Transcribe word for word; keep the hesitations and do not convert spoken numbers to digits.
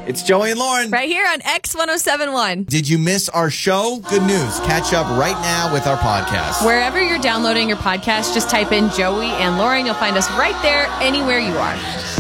It's Joey and Lauren. Right here on X ten seventy-one. Did you miss our show? Good news. Catch up right now with our podcast. Wherever you're downloading your podcast, just type in Joey and Lauren. You'll find us right there, anywhere you are.